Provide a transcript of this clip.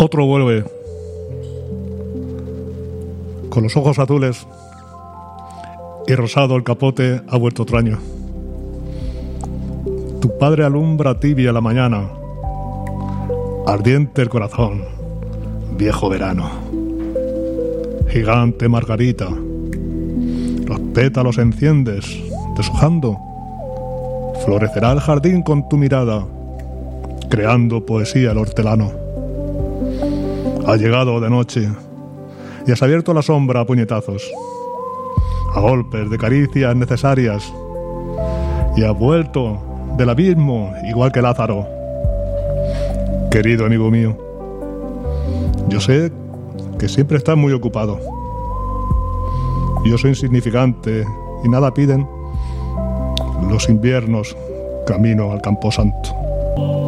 Otro vuelve, con los ojos azules y rosado el capote, ha vuelto otro año. Tu padre alumbra tibia la mañana, ardiente el corazón, viejo verano. Gigante margarita, los pétalos enciendes, deshojando. Florecerá el jardín con tu mirada, creando poesía el hortelano. Ha llegado de noche y has abierto la sombra a puñetazos, a golpes de caricias necesarias, y has vuelto del abismo igual que Lázaro. Querido amigo mío, yo sé que siempre estás muy ocupado. Yo soy insignificante y nada piden los inviernos camino al camposanto.